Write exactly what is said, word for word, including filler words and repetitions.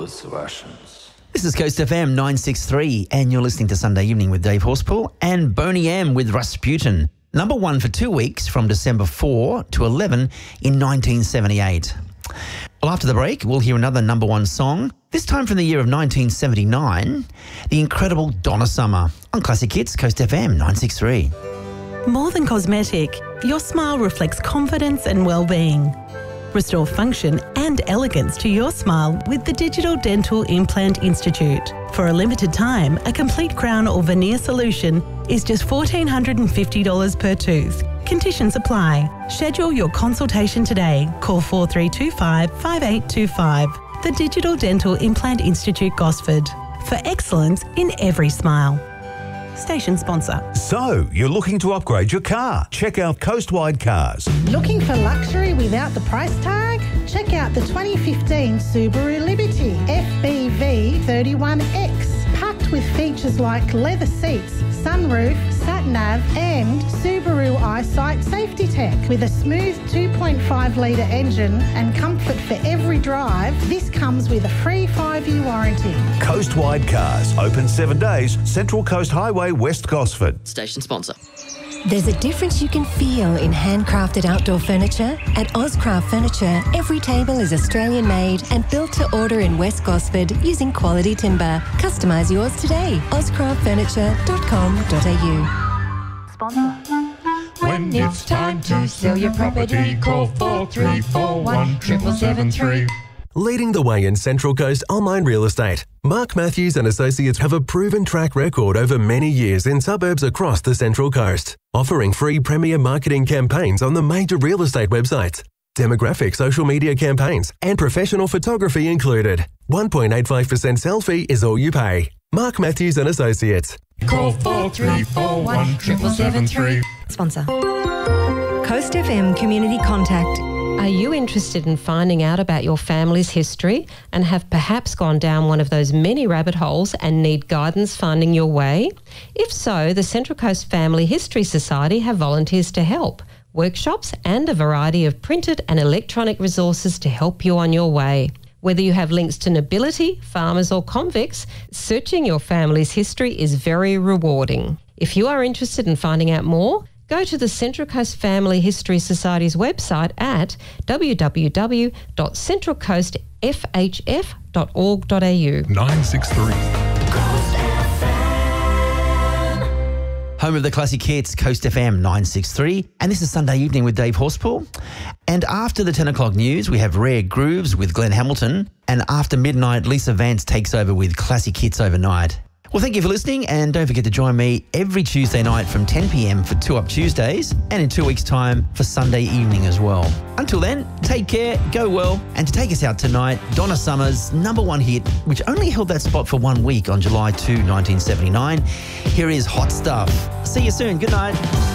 fullest of Russians. This is Coast F M nine sixty-three, and you're listening to Sunday Evening with Dave Horspool and Boney M with Rasputin. Number one for two weeks from December fourth to eleven in nineteen seventy-eight. Well, after the break, we'll hear another number one song, this time from the year of nineteen seventy-nine, the incredible Donna Summer on Classic Hits, Coast F M nine sixty-three. More than cosmetic, your smile reflects confidence and well-being. Restore function and elegance to your smile with the Digital Dental Implant Institute. For a limited time, a complete crown or veneer solution is just one thousand four hundred fifty dollars per tooth. Conditions apply. Schedule your consultation today. Call four three two five, five eight two five. The Digital Dental Implant Institute, Gosford. For excellence in every smile. Station sponsor. So, you're looking to upgrade your car? Check out Coastwide Cars. Looking for luxury without the price tag? Check out the twenty fifteen Subaru Liberty F B V thirty-one X. Packed with features like leather seats, sunroof, sat-nav and Subaru EyeSight safety tech. With a smooth two point five litre engine and comfort for every drive, this comes with a free five-year warranty. Coastwide Cars. Open seven days. Central Coast Highway, West Gosford. Station sponsor. There's a difference you can feel in handcrafted outdoor furniture. At Ozcraft Furniture, every table is Australian made and built to order in West Gosford using quality timber. Customise yours today. ozcraft furniture dot com dot a u. Sponsor. When it's time to sell your property, call four three four one, seven seven three. Leading the way in Central Coast online real estate, Mark Matthews and Associates have a proven track record over many years in suburbs across the Central Coast, offering free premier marketing campaigns on the major real estate websites, demographic social media campaigns, and professional photography included. one point eight five percent sell fee is all you pay. Mark Matthews and Associates. Call four three four one, seven seven three. Sponsor. Coast F M Community Contact. Are you interested in finding out about your family's history and have perhaps gone down one of those many rabbit holes and need guidance finding your way? If so, the Central Coast Family History Society have volunteers to help, workshops and a variety of printed and electronic resources to help you on your way. Whether you have links to nobility, farmers or convicts, searching your family's history is very rewarding. If you are interested in finding out more, go to the Central Coast Family History Society's website at w w w dot central coast f h f dot org dot a u. nine six three. Home of the classic hits, Coast F M nine sixty-three. And this is Sunday Evening with Dave Horspool. And after the ten o'clock news, we have Rare Grooves with Glenn Hamilton. And after midnight, Lisa Vance takes over with Classic Hits Overnight. Well, thank you for listening, and don't forget to join me every Tuesday night from ten p m for Two Up Tuesdays, and in two weeks' time for Sunday evening as well. Until then, take care, go well, and to take us out tonight, Donna Summer's number one hit, which only held that spot for one week on July second, nineteen seventy-nine. Here is Hot Stuff. See you soon. Good night.